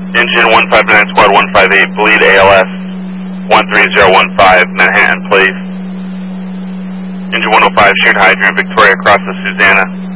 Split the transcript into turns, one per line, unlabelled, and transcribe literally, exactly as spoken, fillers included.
Engine one five nine Squad one five eight, bleed A L S one three zero one five, Manhattan, please. Engine one oh five, shared hydrant, Victoria, across the Susanna.